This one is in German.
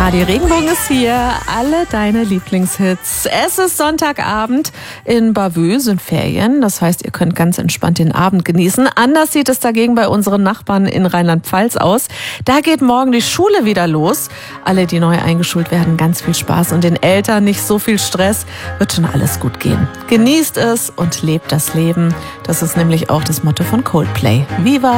Radio Regenbogen ist hier, alle deine Lieblingshits. Es ist Sonntagabend, in Bavü sind Ferien, das heißt, ihr könnt ganz entspannt den Abend genießen. Anders sieht es dagegen bei unseren Nachbarn in Rheinland-Pfalz aus. Da geht morgen die Schule wieder los. Alle, die neu eingeschult werden, ganz viel Spaß und den Eltern nicht so viel Stress, wird schon alles gut gehen. Genießt es und lebt das Leben. Das ist nämlich auch das Motto von Coldplay. Viva